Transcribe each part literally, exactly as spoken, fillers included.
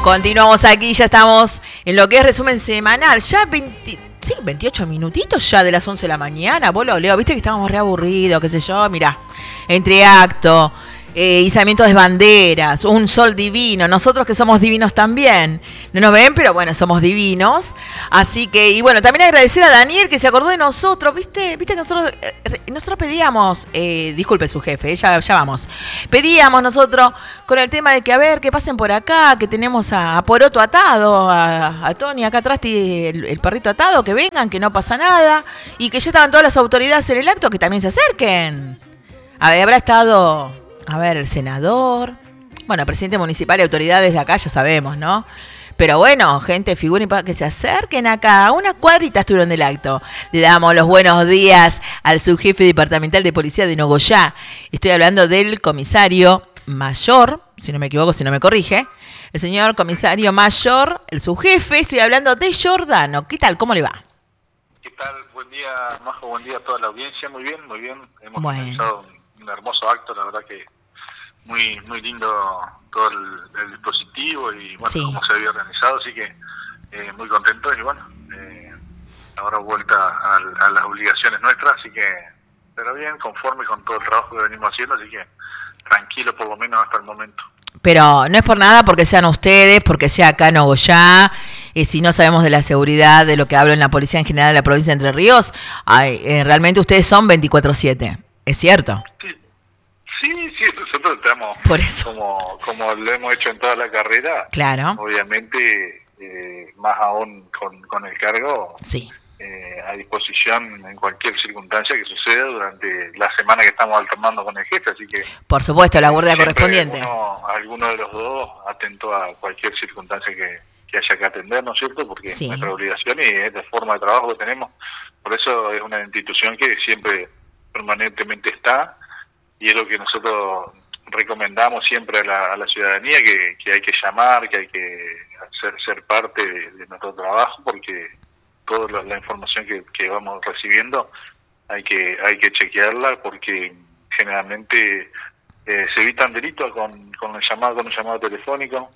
Continuamos aquí, ya estamos en lo que es resumen semanal. Ya veinte, sí, veintiocho minutitos ya de las once de la mañana. Vos lo leo, viste que estábamos reaburridos, qué sé yo. Mirá, entre acto, eh, izamiento de banderas, un sol divino. Nosotros que somos divinos también. No nos ven, pero bueno, somos divinos. Así que, y bueno, también agradecer a Daniel que se acordó de nosotros. Viste, viste que nosotros, eh, nosotros pedíamos, eh, disculpe su jefe, ya, ya vamos. Pedíamos nosotros con el tema de que, a ver, que pasen por acá, que tenemos a, a Poroto atado, a, a Tony acá atrás, el, el perrito atado, que vengan, que no pasa nada. Y que ya estaban todas las autoridades en el acto, que también se acerquen. A ver, habrá estado, a ver, el senador, bueno, presidente municipal y autoridades de acá, ya sabemos, ¿no? Pero bueno, gente, figuren para que se acerquen acá. Una cuadrita estuvieron del acto. Le damos los buenos días al subjefe departamental de policía de Nogoyá. Estoy hablando del comisario mayor, si no me equivoco, si no me corrige. El señor comisario mayor, el subjefe, estoy hablando de Giordano. ¿Qué tal? ¿Cómo le va? ¿Qué tal? Buen día, Majo, buen día a toda la audiencia. Muy bien, muy bien. Hemos bueno. realizado un, un hermoso acto, la verdad que muy muy lindo todo el, el dispositivo y bueno, sí. Cómo se había organizado, así que eh, muy contentos y bueno, eh, ahora vuelta a, a las obligaciones nuestras, así que, pero bien, conforme con todo el trabajo que venimos haciendo, así que tranquilo por lo menos hasta el momento. Pero no es por nada porque sean ustedes, porque sea acá en Nogoyá, eh, si no sabemos de la seguridad, de lo que hablo en la policía en general de la provincia de Entre Ríos, ay, eh, realmente ustedes son veinticuatro siete, ¿es cierto? Sí, sí, sí nosotros estamos, por eso. Como, como lo hemos hecho en toda la carrera, claro. Obviamente, eh, más aún con, con el cargo, sí. eh, a disposición en cualquier circunstancia que suceda durante la semana que estamos alternando con el jefe, así que... Por supuesto, la guardia correspondiente. Alguno, alguno de los dos atento a cualquier circunstancia que, que haya que atender, ¿no es cierto? Porque sí. Es nuestra obligación y es la forma de trabajo que tenemos. Por eso es una institución que siempre permanentemente está y es lo que nosotros recomendamos siempre a la, a la ciudadanía, que, que hay que llamar, que hay que hacer, ser parte de, de nuestro trabajo, porque toda la, la información que, que vamos recibiendo hay que hay que chequearla, porque generalmente eh, se evitan delitos con, con el llamado con un llamado telefónico.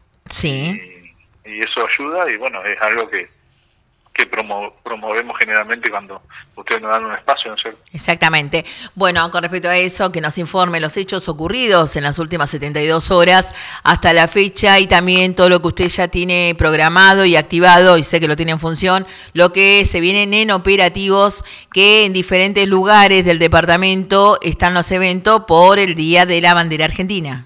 Sí. Y, y eso ayuda, y bueno, es algo que que promo, promovemos generalmente cuando ustedes nos dan un espacio, ¿no es cierto? Exactamente. Bueno, con respecto a eso, que nos informe los hechos ocurridos en las últimas setenta y dos horas hasta la fecha y también todo lo que usted ya tiene programado y activado, y sé que lo tiene en función, lo que se vienen en operativos, que en diferentes lugares del departamento están los eventos por el Día de la Bandera Argentina.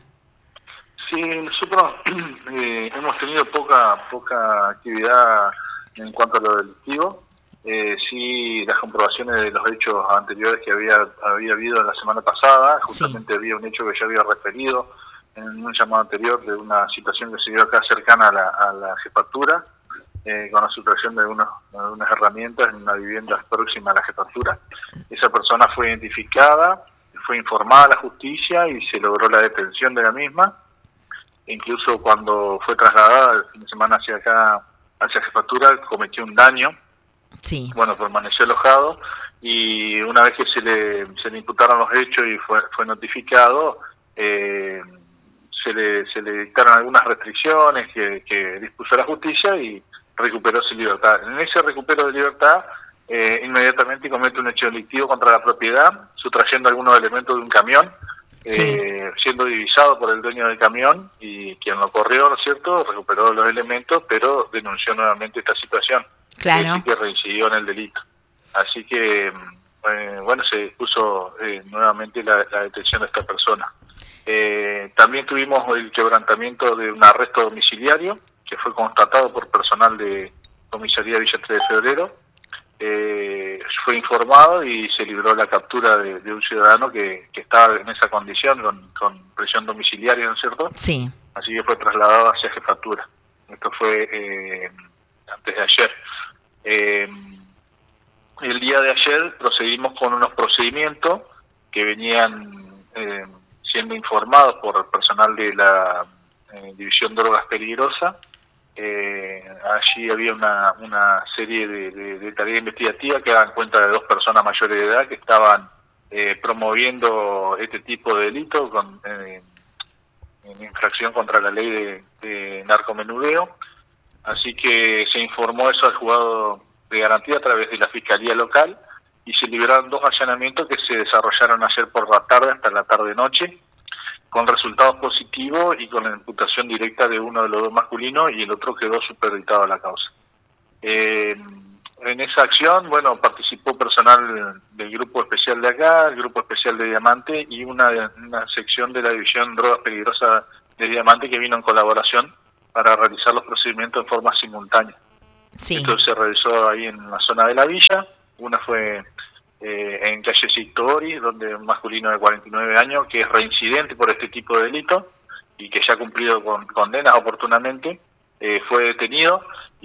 Sí, nosotros eh, hemos tenido poca poca actividad en cuanto a lo delictivo. Eh, sí, las comprobaciones de los hechos anteriores que había había habido la semana pasada, justamente sí. Había un hecho que ya había referido en un llamado anterior de una situación que se dio acá cercana a la, a la jefatura, eh, con la sustracción de, unos, de unas herramientas en una vivienda próxima a la jefatura. Esa persona fue identificada, fue informada a la justicia y se logró la detención de la misma. Incluso cuando fue trasladada el fin de semana hacia acá, hacia jefatura, cometió un daño. Sí. Bueno, permaneció alojado y una vez que se le se le imputaron los hechos y fue fue notificado, eh, se le se le dictaron algunas restricciones que, que dispuso la justicia y recuperó su libertad. En ese recupero de libertad, eh, inmediatamente comete un hecho delictivo contra la propiedad, sustrayendo algunos elementos de un camión, sí. eh, siendo divisado por el dueño del camión y quien lo corrió, ¿no es cierto?, recuperó los elementos, pero denunció nuevamente esta situación. Claro. Así que reincidió en el delito. Así que, eh, bueno, se dispuso eh, nuevamente la, la detención de esta persona. Eh, también tuvimos el quebrantamiento de un arresto domiciliario, que fue constatado por personal de Comisaría Villa tres de Febrero. Eh, fue informado y se libró la captura de, de un ciudadano que, que estaba en esa condición, con, con prisión domiciliaria, ¿no es cierto? Sí. Así que fue trasladado hacia jefatura. Esto fue eh, antes de ayer. Eh, el día de ayer procedimos con unos procedimientos que venían eh, siendo informados por el personal de la eh, División de Drogas Peligrosas. Eh, allí había una, una serie de, de, de tareas investigativas que daban cuenta de dos personas mayores de edad que estaban eh, promoviendo este tipo de delitos con, eh, en infracción contra la ley de, de narcomenudeo. Así que se informó eso al juzgado de garantía a través de la Fiscalía Local y se liberaron dos allanamientos que se desarrollaron ayer por la tarde hasta la tarde-noche, con resultados positivos y con la imputación directa de uno de los dos masculinos y el otro quedó superditado a la causa. Eh, en esa acción, bueno, participó personal del grupo especial de acá, el grupo especial de Diamante y una, una sección de la división Drogas Peligrosas de Diamante que vino en colaboración para realizar los procedimientos en forma simultánea. Sí. Esto se realizó ahí en la zona de la villa, una fue eh, en calle Sictori, donde un masculino de cuarenta y nueve años, que es reincidente por este tipo de delito y que ya ha cumplido con condenas oportunamente, eh, fue detenido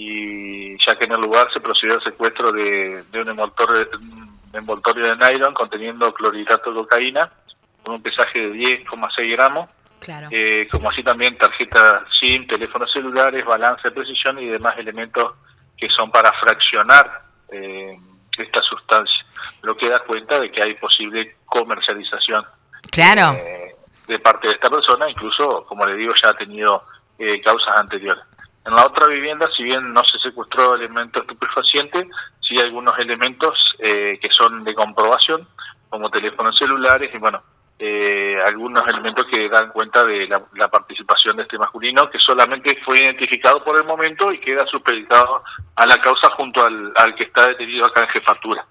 y ya que en el lugar se procedió al secuestro de, de un envoltorio, un envoltorio de nylon conteniendo clorhidrato de cocaína, con un pesaje de diez coma seis gramos. Claro. Eh, como así también tarjetas SIM, teléfonos celulares, balance de precisión y demás elementos que son para fraccionar eh, esta sustancia, lo que da cuenta de que hay posible comercialización Claro. eh, de parte de esta persona, incluso, como le digo, ya ha tenido eh, causas anteriores. En la otra vivienda, si bien no se secuestró elementos estupefacientes, sí hay algunos elementos eh, que son de comprobación, como teléfonos celulares y bueno, Eh, algunos elementos que dan cuenta de la, la participación de este masculino, que solamente fue identificado por el momento y queda supeditado a la causa junto al, al que está detenido acá en jefatura.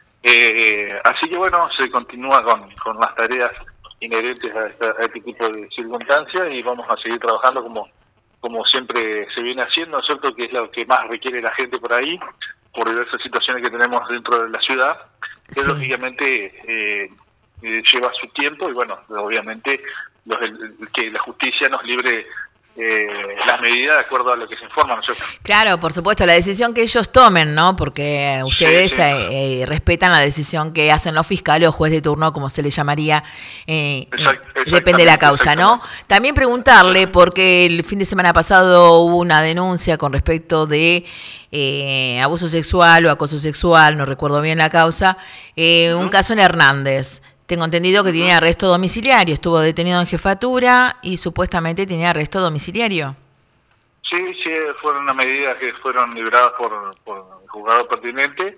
Eh, así que bueno, se continúa con, con las tareas inherentes a, esta, a este tipo de circunstancias y vamos a seguir trabajando como, como siempre se viene haciendo, ¿no es cierto?, que es lo que más requiere la gente por ahí, por diversas situaciones que tenemos dentro de la ciudad, que Sí. lógicamente eh, Eh, lleva su tiempo y bueno, obviamente los, el, el, que la justicia nos libre eh, las medidas de acuerdo a lo que se informa, ¿no es cierto? Claro, por supuesto, la decisión que ellos tomen, ¿no? Porque ustedes Sí, sí. Eh, eh, respetan la decisión que hacen los fiscales o juez de turno, como se le llamaría, eh, Exact, eh, depende de la causa, ¿no? exactamente. También preguntarle, porque el fin de semana pasado hubo una denuncia con respecto de eh, abuso sexual o acoso sexual, no recuerdo bien la causa, eh, Uh-huh. un caso en Hernández. Tengo entendido que Uh-huh. tiene arresto domiciliario, estuvo detenido en jefatura y supuestamente tenía arresto domiciliario. Sí, sí, fueron unas medidas que fueron libradas por, por el juzgado pertinente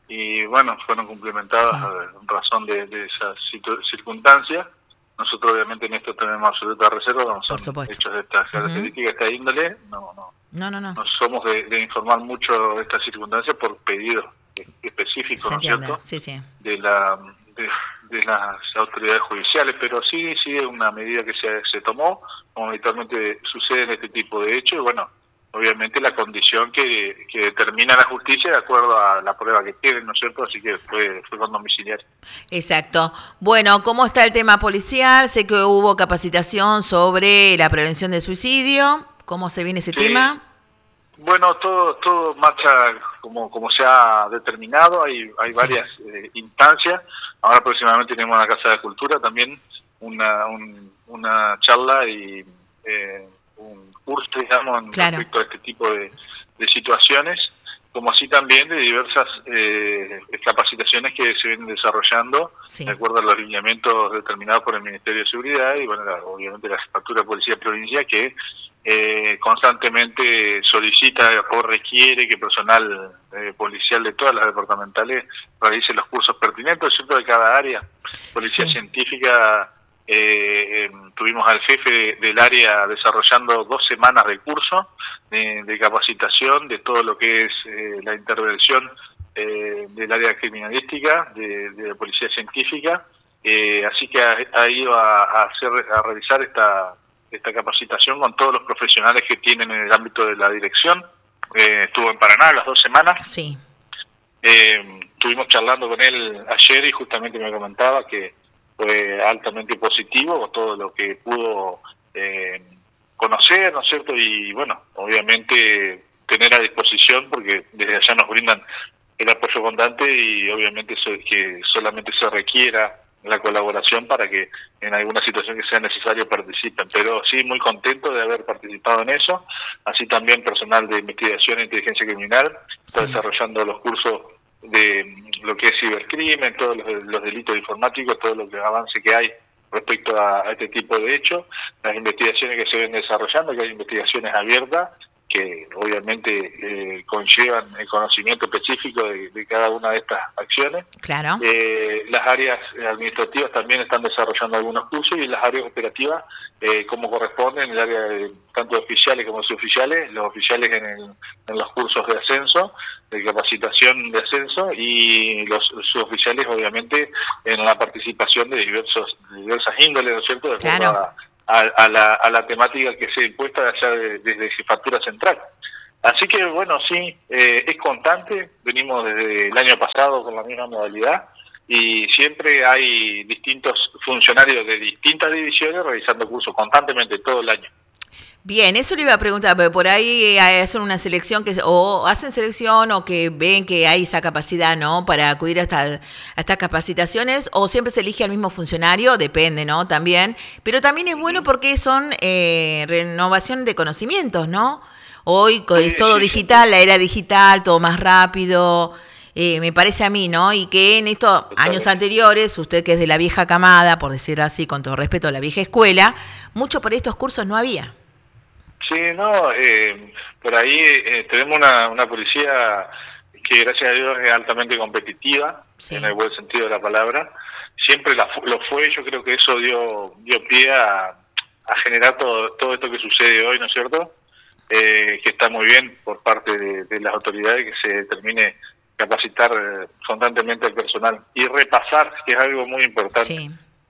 y bueno, fueron complementadas Sí. en razón de, de esas situ- circunstancias. Nosotros obviamente en esto tenemos absoluta reserva, no son Por supuesto. hechos de estas características, uh-huh. esta índole, no, no. No, no, no. No somos de, de informar mucho de estas circunstancias por pedidos específicos, ¿no es cierto? Sí, sí. De la de, de las autoridades judiciales, pero sí, sí es una medida que se, se tomó, como habitualmente sucede en este tipo de hechos, y bueno, obviamente la condición que, que determina la justicia de acuerdo a la prueba que tienen, ¿no es cierto? Así que fue, fue con domiciliario. Exacto. Bueno, ¿cómo está el tema policial? Sé que hubo capacitación sobre la prevención del suicidio. ¿Cómo se viene ese Sí. tema? Bueno, todo todo marcha como como se ha determinado, hay hay Sí. varias eh, instancias. Ahora próximamente tenemos en la Casa de Cultura también una un, una charla y eh, un curso, digamos, en Claro. respecto a este tipo de, de situaciones, como así también de diversas eh, capacitaciones que se vienen desarrollando Sí. de acuerdo a los lineamientos determinados por el Ministerio de Seguridad y, bueno, la, obviamente la Jefatura de Policía Provincial que eh, constantemente solicita o requiere que personal eh, policial de todas las departamentales realice los cursos pertinentes, ¿cierto?, de cada área. Policía Sí. Científica, eh, eh, tuvimos al jefe del área desarrollando dos semanas de curso de, de capacitación de todo lo que es eh, la intervención eh, del área criminalística, de, de la Policía Científica, eh, así que ha, ha ido a, a, hacer, a realizar esta, esta capacitación con todos los profesionales que tienen en el ámbito de la dirección. Eh, estuvo en Paraná las dos semanas. Sí. Eh, estuvimos charlando con él ayer y justamente me comentaba que fue altamente positivo todo lo que pudo eh, conocer, ¿no es cierto? Y bueno, obviamente tener a disposición, porque desde allá nos brindan el apoyo constante y obviamente eso, que solamente se requiera la colaboración para que en alguna situación que sea necesario participen. Pero sí, muy contento de haber participado en eso. Así también personal de investigación e inteligencia criminal está Sí. desarrollando los cursos de lo que es cibercrimen, todos los, los delitos informáticos, todo lo que avance que hay respecto a, a este tipo de hechos, las investigaciones que se ven desarrollando, que hay investigaciones abiertas, que obviamente eh, conllevan el conocimiento específico de, de cada una de estas acciones. Claro. Eh, las áreas administrativas también están desarrollando algunos cursos y las áreas operativas, eh, como corresponde, en el área de tanto de oficiales como suboficiales, los oficiales en, el, en los cursos de ascenso, de capacitación de ascenso, y los suboficiales obviamente en la participación de diversos de diversas índoles, ¿no es cierto?, de claro. acuerdo a, A, a, la, a la temática que se impuesta allá de, desde Jefatura Central. Así que, bueno, sí, eh, es constante, venimos desde el año pasado con la misma modalidad y siempre hay distintos funcionarios de distintas divisiones realizando cursos constantemente todo el año. Bien, eso le iba a preguntar, pero por ahí hacen una selección que o hacen selección o que ven que hay esa capacidad, ¿no?, para acudir a, esta, a estas capacitaciones, o siempre se elige al mismo funcionario, depende, ¿no?, también, pero también es bueno porque son eh, renovación de conocimientos, ¿no? Hoy sí, es todo sí, digital, sí. La era digital, todo más rápido, eh, me parece a mí, ¿no? Y que en estos años anteriores, usted que es de la vieja camada, por decirlo así, con todo respeto a la vieja escuela, mucho por estos cursos no había. Sí, no, eh, por ahí eh, tenemos una, una policía que gracias a Dios es altamente competitiva, sí. En el buen sentido de la palabra. Siempre la, lo fue, yo creo que eso dio dio pie a, a generar todo, todo esto que sucede hoy, ¿no es cierto? Eh, que está muy bien por parte de, de las autoridades que se determine capacitar eh, constantemente al personal y repasar, que es algo muy importante. Sí.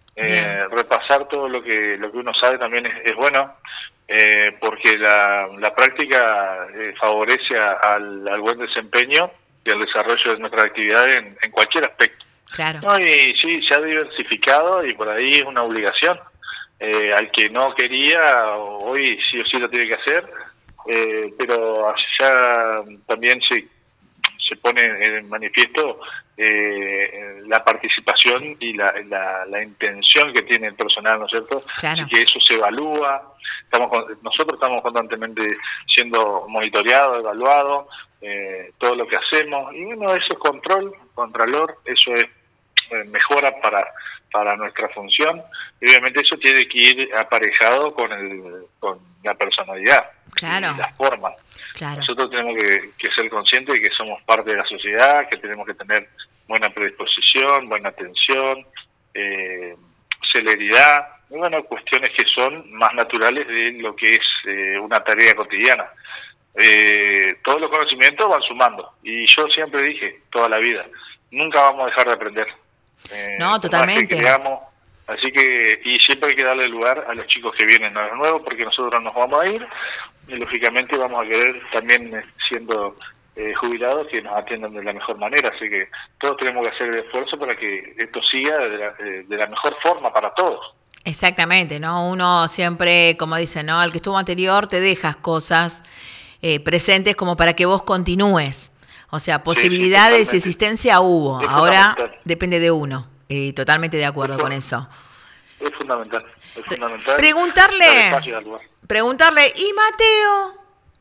Eh, repasar todo lo que lo que uno sabe también es, es bueno. Eh, porque la, la práctica eh, favorece a, al, al buen desempeño y al desarrollo de nuestras actividades en, en cualquier aspecto. Claro. No, y sí, se ha diversificado y por ahí es una obligación. Eh, al que no quería, hoy sí o sí lo tiene que hacer, eh, pero ya también se, se pone en manifiesto eh, la participación y la, la, la intención que tiene el personal, ¿no es cierto? Claro. Así que eso se evalúa. Estamos nosotros estamos constantemente siendo monitoreados, evaluados, eh, todo lo que hacemos, y bueno, eso es control, contralor, eso es eh, mejora para para nuestra función, y obviamente eso tiene que ir aparejado con el con la personalidad, claro. Y las formas. Claro. Nosotros tenemos que, que ser conscientes de que somos parte de la sociedad, que tenemos que tener buena predisposición, buena atención, eh, celeridad, y bueno, cuestiones que son más naturales de lo que es eh, una tarea cotidiana. Eh, todos los conocimientos van sumando, y yo siempre dije, toda la vida, nunca vamos a dejar de aprender. Eh, no, totalmente. Que creamos, así que, y siempre hay que darle lugar a los chicos que vienen a lo nuevo, porque nosotros nos vamos a ir, y lógicamente vamos a querer también, eh, siendo eh, jubilados, que nos atiendan de la mejor manera, así que todos tenemos que hacer el esfuerzo para que esto siga de la, de la mejor forma para todos. Exactamente, ¿no? Uno siempre, como dice, ¿no?, al que estuvo anterior te dejas cosas eh, presentes como para que vos continúes. O sea, posibilidades sí, sí, y existencia hubo. Es ahora depende de uno. Y totalmente de acuerdo es con eso. Es fundamental. Es fundamental. Preguntarle, preguntarle, ¿y Mateo?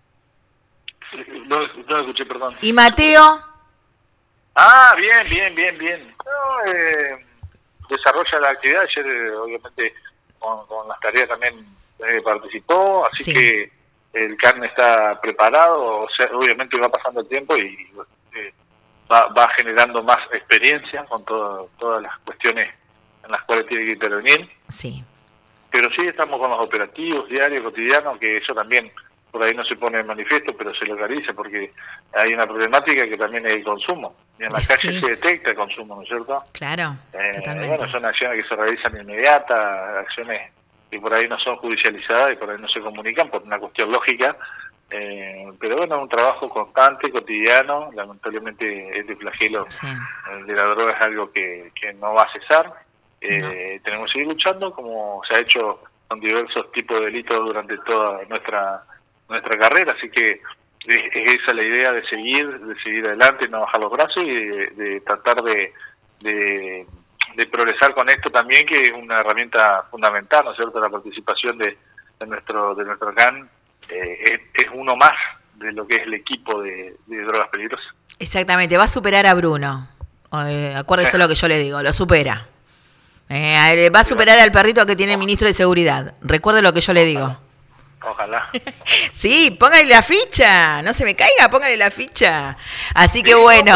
No, no escuché, perdón. ¿Y Mateo? Ah, bien, bien, bien, bien. No, eh, desarrolla la actividad. Ayer, eh, obviamente, con, con las tareas también eh, participó, así sí. que el carne está preparado. O sea, obviamente va pasando el tiempo y eh, va, va generando más experiencia con todo, todas las cuestiones en las cuales tiene que intervenir. Sí. Pero sí estamos con los operativos diarios, cotidianos, que eso también por ahí no se pone en manifiesto, pero se localiza porque hay una problemática que también es el consumo. Y en la sí. calle se detecta el consumo, ¿no es cierto? Claro, eh, totalmente. Bueno, son acciones que se realizan inmediatas, acciones que por ahí no son judicializadas y por ahí no se comunican por una cuestión lógica. Eh, pero bueno, es un trabajo constante, cotidiano. Lamentablemente este flagelo sí. de la droga es algo que, que no va a cesar. Eh, no. Tenemos que seguir luchando como se ha hecho con diversos tipos de delitos durante toda nuestra nuestra carrera, así que es, es esa la idea de seguir, de seguir adelante, no bajar los brazos y de, de tratar de, de, de progresar con esto también, que es una herramienta fundamental, ¿no es cierto? La participación de, de nuestro de nuestro C A N eh, es, es uno más de lo que es el equipo de, de drogas peligrosas. Exactamente, va a superar a Bruno, eh, acuérdese lo que yo le digo, lo supera. Eh, va a superar al perrito que tiene el ministro de Seguridad. Recuerde lo que yo le digo. Ojalá. Sí, póngale la ficha. No se me caiga, póngale la ficha. Así que bueno.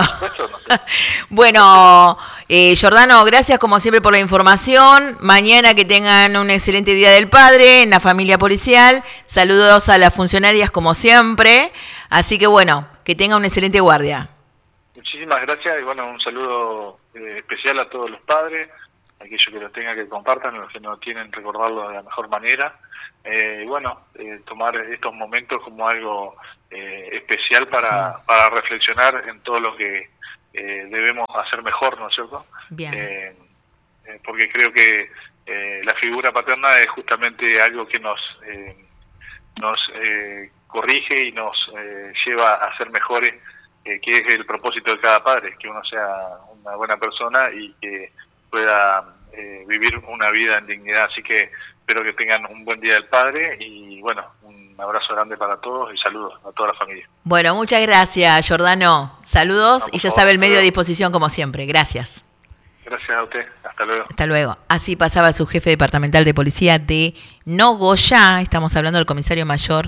Bueno, eh, Giordano, gracias como siempre por la información. Mañana que tengan un excelente Día del Padre en la familia policial. Saludos a las funcionarias como siempre. Así que bueno, que tengan un excelente guardia. Muchísimas gracias y bueno, un saludo eh, especial a todos los padres, aquellos que lo tengan que compartan, los que no tienen, recordarlo de la mejor manera. Eh, y bueno, eh, tomar estos momentos como algo eh, especial para, sí. para reflexionar en todo lo que eh, debemos hacer mejor, ¿no es cierto? Bien. Eh, eh, porque creo que eh, la figura paterna es justamente algo que nos, eh, nos eh, corrige y nos eh, lleva a ser mejores, eh, que es el propósito de cada padre, que uno sea una buena persona y que pueda eh, vivir una vida en dignidad. Así que espero que tengan un buen Día del Padre y bueno, un abrazo grande para todos y saludos a toda la familia. Bueno, muchas gracias, Giordano. Saludos no, y ya favor, sabe el medio a disposición como siempre. Gracias. Gracias a usted. Hasta luego. Hasta luego. Así pasaba su jefe departamental de policía de Nogoyá. Estamos hablando del comisario mayor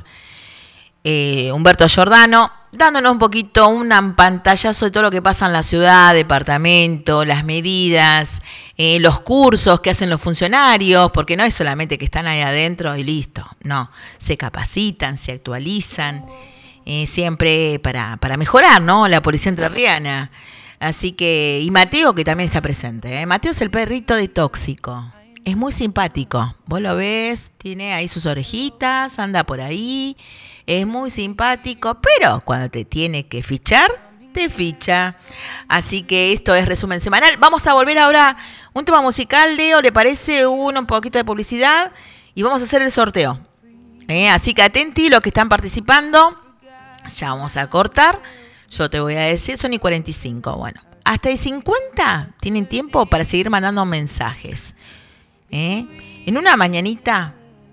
eh, Humberto Giordano, dándonos un poquito un pantallazo de todo lo que pasa en la ciudad, departamento, las medidas, eh, los cursos que hacen los funcionarios, porque no es solamente que están ahí adentro y listo, no, se capacitan, se actualizan, eh, siempre para, para mejorar, ¿no? La policía entrerriana. Así que, y Mateo que también está presente, ¿eh? Mateo es el perrito de Tóxico. Es muy simpático. Vos lo ves, tiene ahí sus orejitas, anda por ahí. Es muy simpático, pero cuando te tiene que fichar, te ficha. Así que esto es resumen semanal. Vamos a volver ahora un tema musical, Leo, ¿le parece? Uno, un poquito de publicidad y vamos a hacer el sorteo. ¿Eh? Así que atenti los que están participando. Ya vamos a cortar. Yo te voy a decir, son y cuarenta y cinco. Bueno, hasta y cincuenta tienen tiempo para seguir mandando mensajes. ¿Eh? En una mañanita,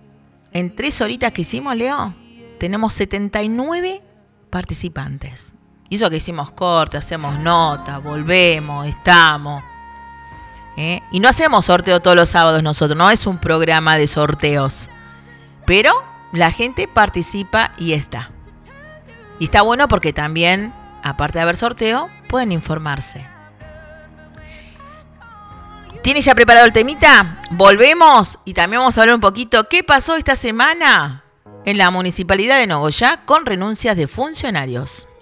en tres horitas que hicimos, Leo, tenemos setenta y nueve participantes. Y eso que hicimos corte, hacemos nota, volvemos, estamos. ¿Eh? Y no hacemos sorteo todos los sábados nosotros, no es un programa de sorteos. Pero la gente participa y está. Y está bueno porque también, aparte de haber sorteo, pueden informarse. ¿Tienes ya preparado el temita? Volvemos y también vamos a hablar un poquito qué pasó esta semana en la Municipalidad de Nogoyá con renuncias de funcionarios.